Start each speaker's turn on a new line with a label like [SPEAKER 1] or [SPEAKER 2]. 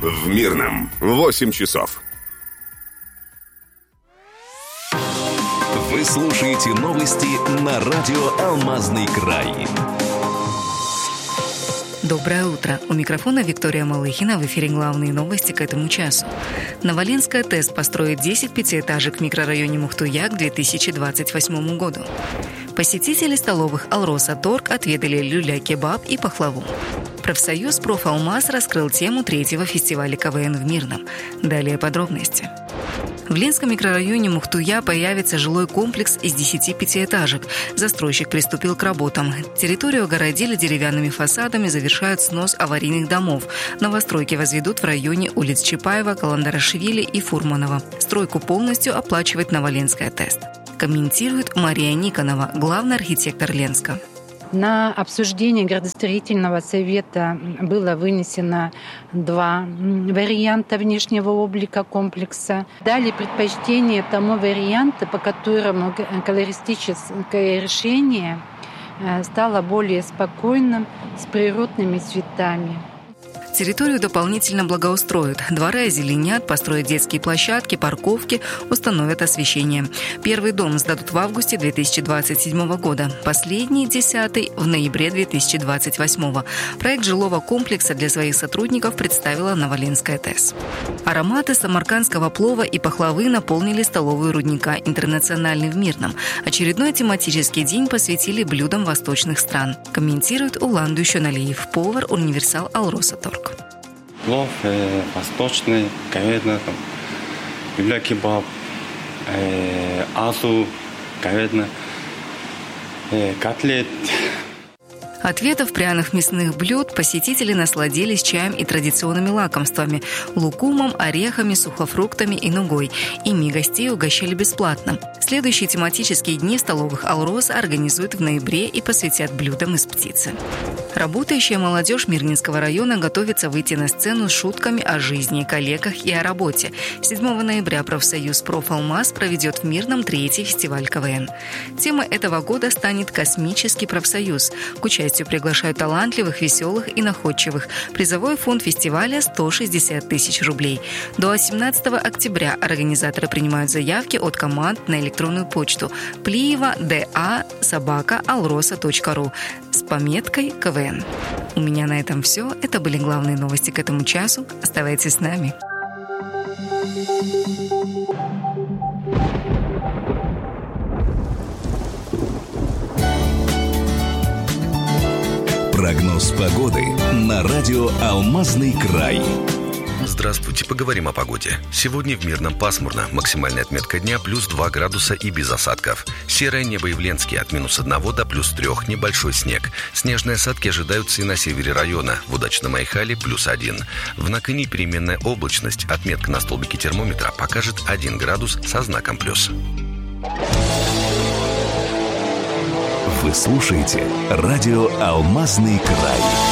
[SPEAKER 1] В Мирном 8 часов.
[SPEAKER 2] Вы слушаете новости на радио «Алмазный край».
[SPEAKER 3] Доброе утро. У микрофона Виктория Малыхина. В эфире главные новости к этому часу. Новоленская ТЭС построит 10 пятиэтажек в микрорайоне Мухтуя к 2028 году. Посетители столовых «Алроса-Торг» отведали люля-кебаб и пахлаву. Профсоюз «Профалмаз» раскрыл тему третьего фестиваля КВН в Мирном. Далее подробности. В Ленском микрорайоне Мухтуя появится жилой комплекс из 10 пятиэтажек. Застройщик приступил к работам. Территорию огородили деревянными фасадами, завершают снос аварийных домов. Новостройки возведут в районе улиц Чапаева, Каландарашвили и Фурманова. Стройку полностью оплачивает Новоленская ТЭС. Комментирует Мария Никонова, главный архитектор Ленска.
[SPEAKER 4] На обсуждение градостроительного совета было вынесено 2 варианта внешнего облика комплекса. Дали предпочтение тому варианту, по которому колористическое решение стало более спокойным, с природными цветами.
[SPEAKER 3] Территорию дополнительно благоустроят. Дворы озеленят, построят детские площадки, парковки, установят освещение. Первый дом сдадут в августе 2027 года. Последний, 10-й, в ноябре 2028. Проект жилого комплекса для своих сотрудников представила Новоленская ТЭС. Ароматы самаркандского плова и пахлавы наполнили столовую рудника «Интернациональный» в Мирном. Очередной тематический день посвятили блюдам восточных стран. Комментирует Улан Дущоналиев, повар «Универсал Алроса-Торг».
[SPEAKER 5] Плов восточный, говядина, люля-кебаб, азу, говядина, котлет.
[SPEAKER 3] От видов пряных мясных блюд посетители насладились чаем и традиционными лакомствами – лукумом, орехами, сухофруктами и нугой. Ими гостей угощали бесплатно. Следующие тематические дни в столовых «Алроса» организуют в ноябре и посвятят блюдам из птицы. Работающая молодежь Мирнинского района готовится выйти на сцену с шутками о жизни, коллегах и о работе. 7 ноября профсоюз «Профалмаз» проведет в Мирном 3-й фестиваль КВН. Тема этого года станет «Космический профсоюз». К участию приглашают талантливых, веселых и находчивых. Призовой фонд фестиваля – 160 тысяч рублей. До 18 октября организаторы принимают заявки от команд на электронную почту plieva.da@alrosa.ru с пометкой «КВН». У меня на этом все. Это были главные новости к этому часу. Оставайтесь с нами.
[SPEAKER 2] Прогноз погоды на радио «Алмазный край».
[SPEAKER 6] Здравствуйте, поговорим о погоде. Сегодня в Мирном пасмурно. Максимальная отметка дня плюс 2 градуса и без осадков. Серое небо и в Ленске от минус 1 до плюс 3, небольшой снег. Снежные осадки ожидаются и на севере района. В Удачном Айхале плюс 1. В Накыне переменная облачность. Отметка на столбике термометра покажет 1 градус со знаком плюс.
[SPEAKER 2] Вы слушаете радио «Алмазный край».